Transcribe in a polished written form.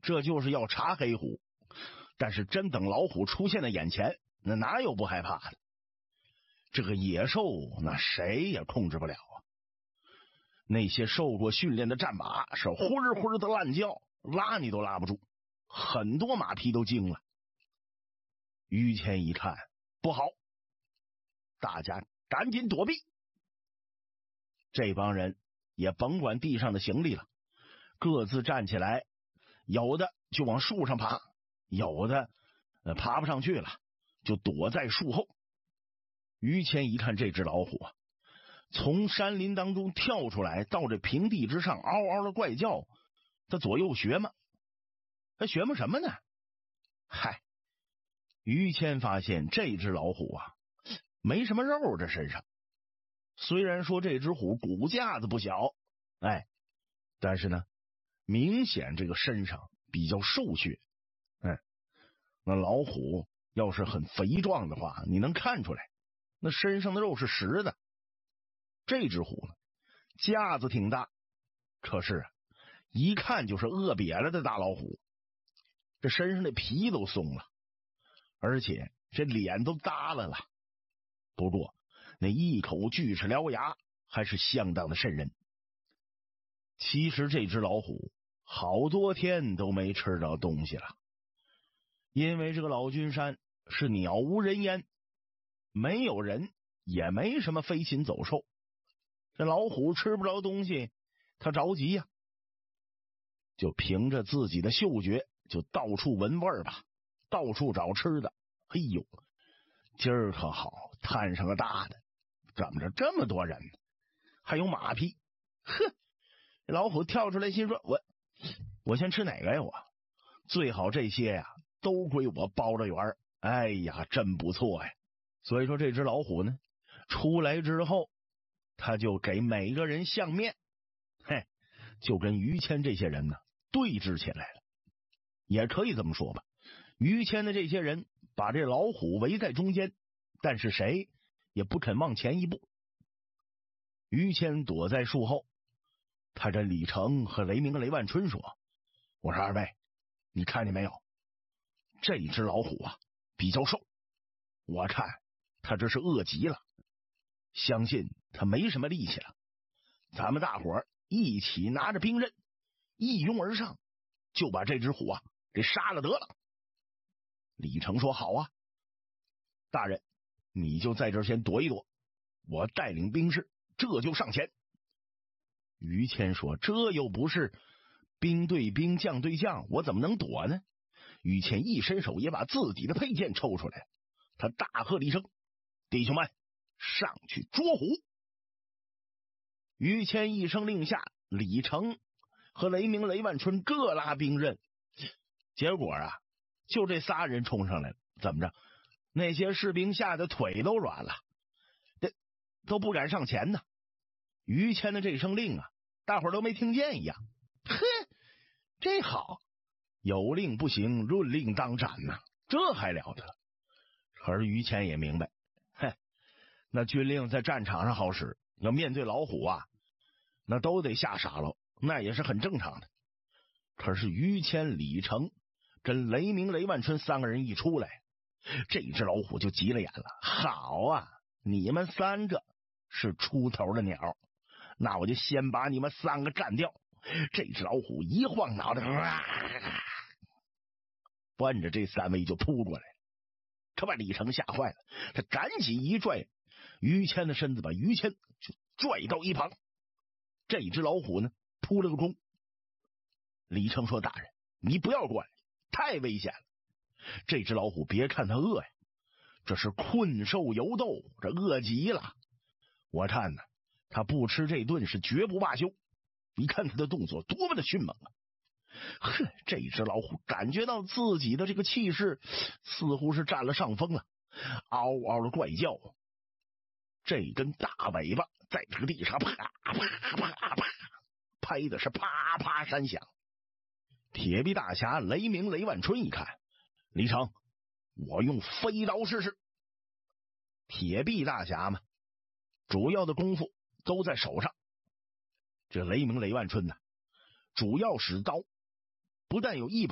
这就是要查黑虎。但是真等老虎出现在眼前，那哪有不害怕的？这个野兽那谁也控制不了啊！那些受过训练的战马是呼儿呼儿的乱叫，拉你都拉不住，很多马匹都惊了。于谦一看不好，大家赶紧躲避。这帮人也甭管地上的行李了，各自站起来，有的就往树上爬，有的爬不上去了，就躲在树后。于谦一看这只老虎啊，从山林当中跳出来，到这平地之上嗷嗷的怪叫，他左右学嘛，他学嘛什么呢？嗨，于谦发现这只老虎啊没什么肉，这身上虽然说这只虎骨架子不小，但是呢明显这个身上比较瘦削。那老虎要是很肥壮的话，你能看出来那身上的肉是实的。这只虎呢架子挺大，可是一看就是饿瘪了的大老虎，这身上的皮都松了，而且这脸都耷拉了。不过那一口锯齿獠牙还是相当的瘆人。其实这只老虎好多天都没吃着东西了，因为这个老君山是鸟无人烟，没有人，也没什么飞禽走兽，这老虎吃不着东西，他着急呀，就凭着自己的嗅觉就到处闻味儿吧，到处找吃的。哎呦，今儿可好，摊上个大的，怎么着这么多人呢？还有马匹。呵，老虎跳出来心说，我先吃哪个呀？我最好这些呀都归我包着圆。哎呀，真不错呀。所以说这只老虎呢出来之后，他就给每个人相面，就跟于谦这些人呢对峙起来了。也可以这么说吧，于谦的这些人把这老虎围在中间，但是谁也不肯往前一步。于谦躲在树后，他这李成和雷鸣、雷万春说，我说二位，你看见没有，这只老虎啊比较瘦，我看他这是饿极了，相信他没什么力气了，咱们大伙儿一起拿着兵刃一拥而上，就把这只虎啊给杀了得了。李成说好啊，大人你就在这儿先躲一躲，我带领兵士这就上前。于谦说这又不是兵对兵将对将，我怎么能躲呢？于谦一伸手也把自己的佩剑抽出来，他大喝了一声，弟兄们上去捉虎。于谦一声令下，李成和雷鸣、雷万春各拉兵刃，结果啊就这仨人冲上来了，怎么着？那些士兵吓得腿都软了，都不敢上前呢。于谦的这声令啊，大伙儿都没听见一样。这好，有令不行，论令当斩呐，这还了得？可是于谦也明白，那军令在战场上好使，要面对老虎啊，那都得吓傻了，那也是很正常的。可是于谦、李成跟雷鸣、雷万春三个人一出来，这只老虎就急了眼了。好啊，你们三个是出头的鸟，那我就先把你们三个干掉。这只老虎一晃脑袋，奔着这三位就扑过来了。可把李成吓坏了，他赶紧一拽于谦的身子，把于谦就拽到一旁。这只老虎呢扑了个空。李成说，大人你不要过来，太危险了。这只老虎别看它饿呀，这是困兽犹斗，这饿极了，我看呢他不吃这顿是绝不罢休。你看他的动作多么的迅猛啊！这只老虎感觉到自己的这个气势似乎是占了上风了，嗷嗷的怪叫，这根大尾巴在这个地上啪啪啪啪拍的是啪啪山响。铁臂大侠雷鸣、雷万春一看，李成，我用飞刀试试。铁臂大侠嘛，主要的功夫都在手上。这雷鸣、雷万春呢，主要使刀，不但有一把